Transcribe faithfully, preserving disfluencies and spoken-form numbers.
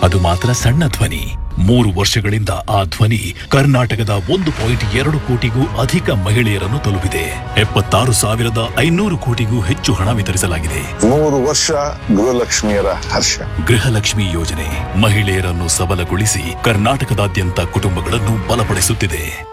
ಅದು ಮಾತ್ರ ಸಣ್ಣ ಧ್ವನಿ. ಮೂರು ವರ್ಷಗಳಿಂದ ಆ ಧ್ವನಿ ಕರ್ನಾಟಕದ ಒಂದು ಪಾಯಿಂಟ್ ಎರಡು ಕೋಟಿಗೂ ಅಧಿಕ ಮಹಿಳೆಯರನ್ನು ತಲುಪಿದೆ. ಎಪ್ಪತ್ತಾರು ಸಾವಿರದ ಐನೂರು ಕೋಟಿಗೂ ಹೆಚ್ಚು ಹಣ ವಿತರಿಸಲಾಗಿದೆ. ಮೂರು ವರ್ಷ ಗೃಹಲಕ್ಷ್ಮಿಯರ ಹರ್ಷ. ಗೃಹಲಕ್ಷ್ಮಿ ಯೋಜನೆ ಮಹಿಳೆಯರನ್ನು ಸಬಲಗೊಳಿಸಿ ಕರ್ನಾಟಕದಾದ್ಯಂತ ಕುಟುಂಬಗಳನ್ನು ಬಲಪಡಿಸುತ್ತಿದೆ.